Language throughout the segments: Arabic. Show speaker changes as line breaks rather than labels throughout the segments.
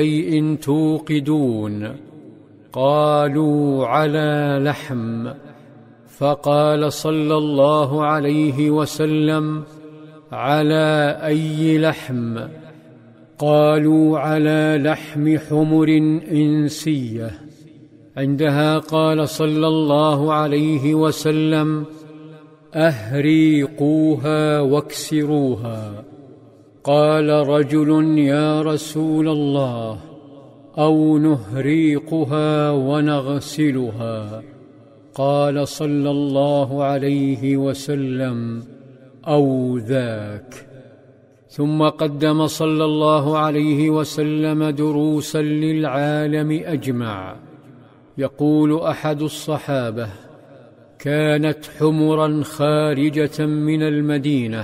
شيء توقدون؟ قالوا: على لحم. فقال صلى الله عليه وسلم: على أي لحم؟ قالوا: على لحم حمر إنسية. عندها قال صلى الله عليه وسلم: أهريقوها واكسروها. قال رجل: يا رسول الله، أو نهريقها ونغسلها؟ قال صلى الله عليه وسلم: أو ذاك. ثم قدم صلى الله عليه وسلم دروسا للعالم أجمع. يقول أحد الصحابة: كانت حمرا خارجة من المدينة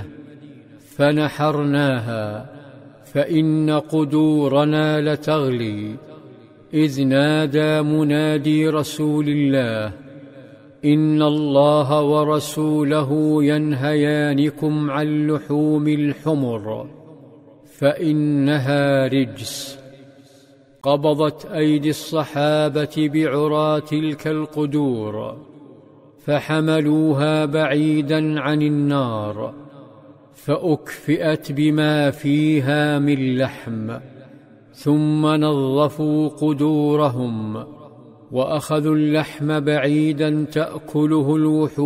فنحرناها فإن قدورنا لتغلي، إذ نادى منادي رسول الله: إن الله ورسوله ينهيانكم عن لحوم الحمر فإنها رجس. قبضت أيدي الصحابة بعرى تلك القدور فحملوها بعيدا عن النار، فأكفئت بما فيها من لحم، ثم نظفوا قدورهم وأخذوا اللحم بعيدا تأكله الوحوش